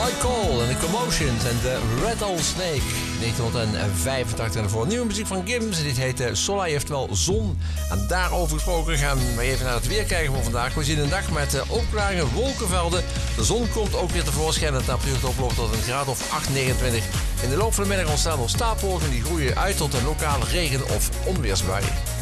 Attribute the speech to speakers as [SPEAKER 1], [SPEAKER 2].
[SPEAKER 1] Lloyd Cole en de Commotions en de Rattlesnake. 1985 en voor nieuwe muziek van Gims. Dit heet Soleil, oftewel zon. En daarover gesproken gaan we even naar het weer kijken voor vandaag. We zien een dag met opklaringen, wolkenvelden. De zon komt ook weer tevoorschijn en de temperatuur oploopt tot een graad of 8, 29. In de loop van de middag ontstaan er stapelwolken die groeien uit tot een lokale regen- of onweersbui.